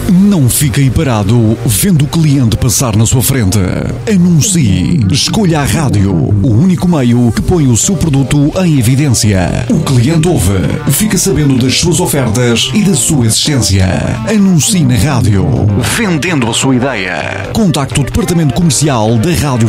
Não fique aí parado vendo o cliente passar na sua frente. Anuncie. Escolha a rádio, o único meio que põe o seu produto em evidência. O cliente ouve, fica sabendo das suas ofertas e da sua existência. Anuncie na rádio, vendendo a sua ideia. Contacte o departamento comercial da Rádio